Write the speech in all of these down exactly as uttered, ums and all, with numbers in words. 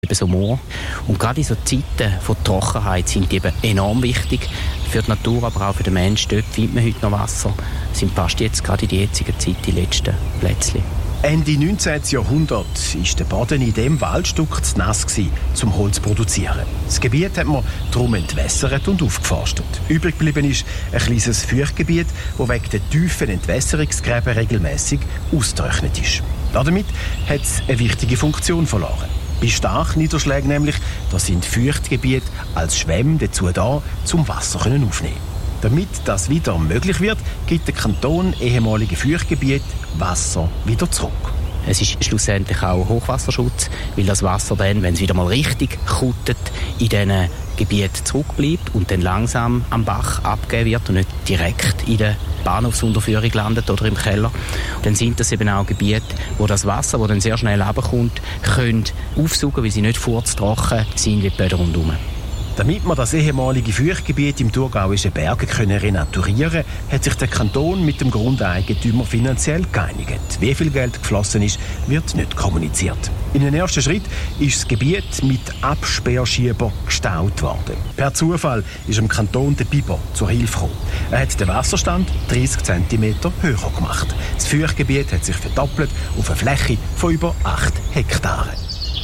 eben so Moor. Und gerade in so Zeiten von Trockenheit sind die eben enorm wichtig für die Natur, aber auch für den Menschen. Dort findet man heute noch Wasser. Sind fast jetzt, gerade in der jetzigen Zeit, die letzten Plätzchen. Ende neunzehnten. Jahrhundert war der Boden in diesem Waldstück zu nass, um Holz zu produzieren. Das Gebiet hat man darum entwässert und aufgeforstet. Übrig geblieben ist ein kleines Feuchtgebiet, das wegen der tiefen Entwässerungsgräben regelmäßig ausgetrocknet ist. Damit hat es eine wichtige Funktion verloren. Bei starken Niederschlägen nämlich, da sind Feuchtgebiete als Schwämme dazu da, zum Wasser aufzunehmen. Damit das wieder möglich wird, gibt der Kanton ehemalige Feuchtgebiete Wasser wieder zurück. Es ist schlussendlich auch Hochwasserschutz, weil das Wasser dann, wenn es wieder mal richtig kuttet, in diesen Gebieten zurückbleibt und dann langsam am Bach abgegeben wird und nicht direkt in der Bahnhofsunterführung landet oder im Keller. Und dann sind das eben auch Gebiete, wo das Wasser, das dann sehr schnell runterkommt, können aufsaugen, weil sie nicht furztrocken sind wie die Böden rundherum. Damit man das ehemalige Feuchtgebiet im thurgauischen Bergen können renaturieren, hat sich der Kanton mit dem Grundeigentümer finanziell geeinigt. Wie viel Geld geflossen ist, wird nicht kommuniziert. In den ersten Schritt ist das Gebiet mit Absperrschieber gestaut worden. Per Zufall ist dem Kanton der Biber zur Hilfe gekommen. Er hat den Wasserstand dreißig Zentimeter höher gemacht. Das Feuchtgebiet hat sich verdoppelt auf eine Fläche von über acht Hektaren.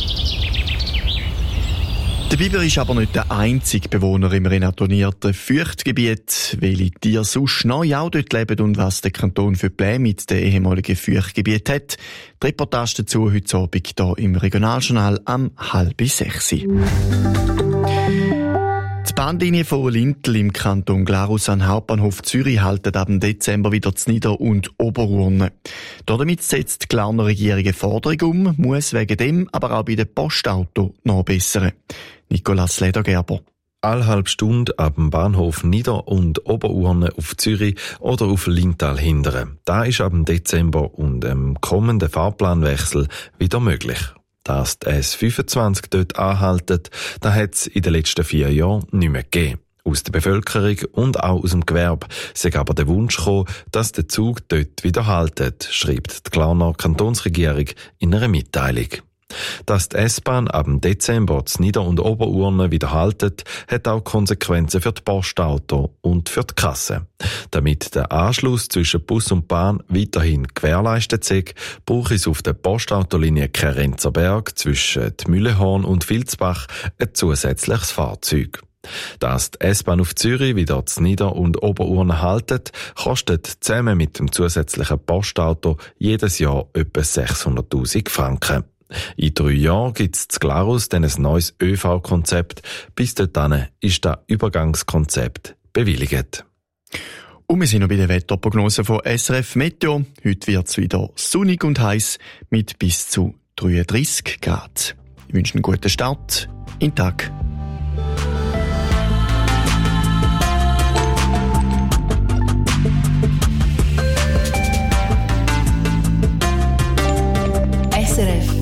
Der Biber ist aber nicht der einzige Bewohner im renaturierten Feuchtgebiet. Welche Tiere sonst noch auch dort leben und was der Kanton für Pläne mit den ehemaligen Feuchtgebiet hat. Die Reportage dazu heute Abend hier im Regionaljournal am halb sechs. Die Bahnlinie von Lintel im Kanton Glarus an Hauptbahnhof Zürich halten ab Dezember wieder zu Nieder- und Oberurne. Damit setzt die Glarner Regierung eine Forderung um, muss wegen dem aber auch bei den Postautos noch bessern. Nicolas Ledergerber. Alle halbe Stunde ab dem Bahnhof Nieder- und Oberurne auf Zürich oder auf Lintal hindern. Da ist ab Dezember und dem kommenden Fahrplanwechsel wieder möglich. Dass die S fünfundzwanzig dort anhaltet, da hat es in den letzten vier Jahren nicht mehr gegeben. Aus der Bevölkerung und auch aus dem Gewerbe sei aber der Wunsch gekommen, dass der Zug dort wieder haltet, schreibt die Glarner Kantonsregierung in einer Mitteilung. Dass die S-Bahn ab Dezember zu Nieder- und Oberurne wieder haltet, hat auch Konsequenzen für die Postautos und für die Kasse. Damit der Anschluss zwischen Bus und Bahn weiterhin gewährleistet ist, braucht es auf der Postautolinie Kerenzerberg zwischen Mühlehorn und Vilsbach ein zusätzliches Fahrzeug. Dass die S-Bahn auf Zürich wieder zu Nieder- und Oberurne haltet, kostet zusammen mit dem zusätzlichen Postauto jedes Jahr etwa sechshunderttausend Franken. In drei Jahren gibt es zu Glarus dann ein neues ÖV-Konzept. Bis dahin ist das Übergangskonzept bewilligt. Und wir sind noch bei der Wetterprognose von S R F Meteo. Heute wird es wieder sonnig und heiß mit bis zu dreiunddreißig Grad. Ich wünsche einen guten Start in den Tag. S R F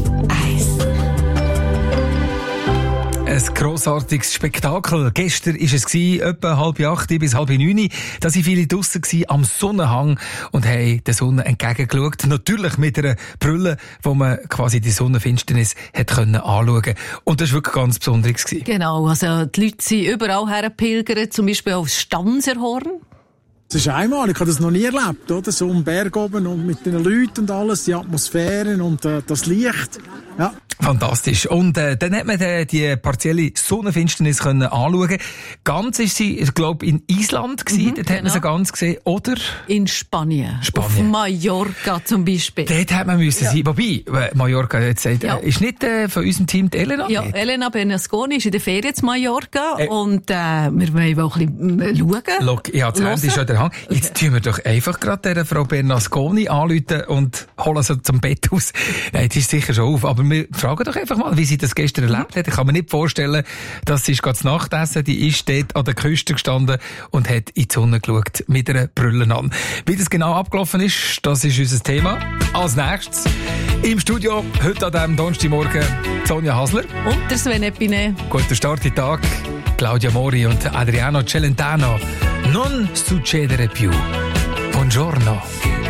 ein grossartiges Spektakel. Gestern war es etwa halb acht bis halb neun. Da waren viele draussen am Sonnenhang und haben der Sonne entgegengeschaut. Natürlich mit einer Brille, wo man quasi die Sonnenfinsternis hat können anschauen. Und das war wirklich ganz Besonderes. Genau, also die Leute sind überall hergepilgert, zum Beispiel aufs Stanserhorn. Das ist einmalig, ich habe das noch nie erlebt, oder? So am Berg oben und mit den Leuten und alles, die Atmosphäre und äh, das Licht. Ja. Fantastisch. Und äh, dann hat man äh, die partielle Sonnenfinsternis können anschauen. Ganz ist sie, ich glaube, in Island gewesen. Mhm, dort genau. Hat man sie ganz gesehen. Oder? In Spanien. Spanien. Auf Mallorca zum Beispiel. Dort hat man müssen ja. sein. Wobei, Mallorca jetzt sagt, ja. ist nicht äh, von unserem Team die Elena? Ja, nicht. Elena Bernasconi ist in der Ferien zu Mallorca. Äh. Und äh, wir wollen auch ein bisschen schauen. Look, ja, das Handy ist schon der Hang. Jetzt okay. tun wir doch einfach gerade der Frau Bernasconi anrufen und holen sie zum Bett aus. Nein, die ist sicher schon auf. Aber wir fragen doch einfach mal, wie sie das gestern erlebt hat. Ich kann mir nicht vorstellen, dass sie ist gerade zu Nacht essen. Die ist dort an der Küste gestanden und hat in die Sonne geschaut mit einer Brille an. Wie das genau abgelaufen ist, das ist unser Thema. Als nächstes im Studio, heute an diesem Donnerstagmorgen, Sonja Hasler. Und der Sven Epine. Guter Start in den Tag. Claudia Mori und Adriano Celentano. Non succedere più. Buongiorno.